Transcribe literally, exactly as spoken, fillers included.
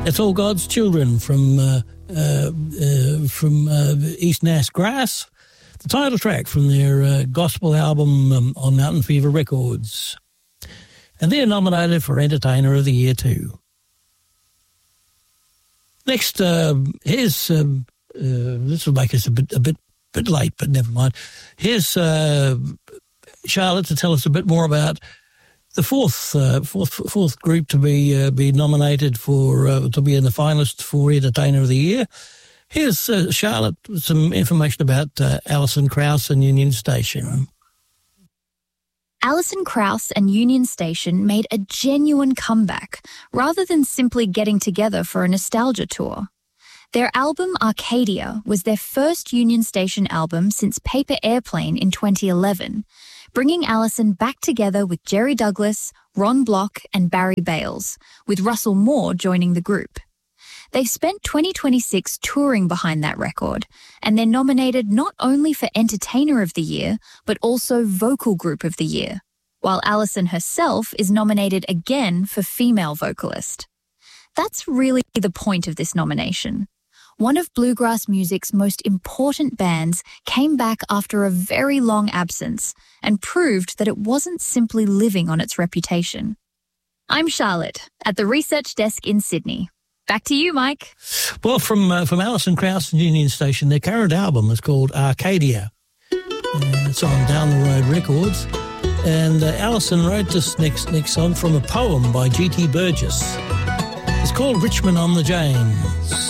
It's All God's Children from uh, uh, uh, from uh, East Nass Grass, the title track from their uh, gospel album um, on Mountain Fever Records. And they're nominated for Entertainer of the Year too. Next, uh, here's, um, uh, this will make us a bit a bit, bit late, but never mind. Here's uh, Charlotte to tell us a bit more about the fourth uh, fourth fourth group to be uh, be nominated for uh, to be in the finalists for Entertainer of the Year. Here's uh, Charlotte with some information about uh, Alison Krauss and Union Station. Alison Krauss and Union Station made a genuine comeback rather than simply getting together for a nostalgia tour. Their album Arcadia was their first Union Station album since Paper Airplane in twenty eleven, bringing Alison back together with Jerry Douglas, Ron Block and Barry Bales, with Russell Moore joining the group. They've spent twenty twenty-six touring behind that record, and they're nominated not only for Entertainer of the Year, but also Vocal Group of the Year, while Alison herself is nominated again for Female Vocalist. That's really the point of this nomination. One of bluegrass music's most important bands came back after a very long absence and proved that it wasn't simply living on its reputation. I'm Charlotte, at the research desk in Sydney. Back to you, Mike. Well, from uh, from Alison Krauss and Union Station, their current album is called Arcadia. Uh, it's on Down the Road Records. And uh, Alison wrote this next, next song from a poem by G T Burgess. It's called Richmond on the James.